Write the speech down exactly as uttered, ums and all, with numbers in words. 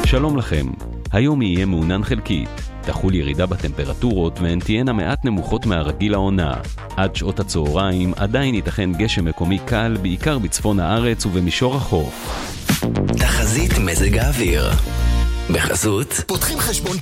שלום לכם. היום יהיה מעונן חלקית. תחול ירידה בטמפרטורות והן תהיינה מעט נמוכות מהרגיל העונה. עד שעות הצהריים עדיין ייתכן גשם מקומי קל, בעיקר בצפון הארץ ובמישור החוף. תחזית מזג האוויר בחסות פותחים חשבון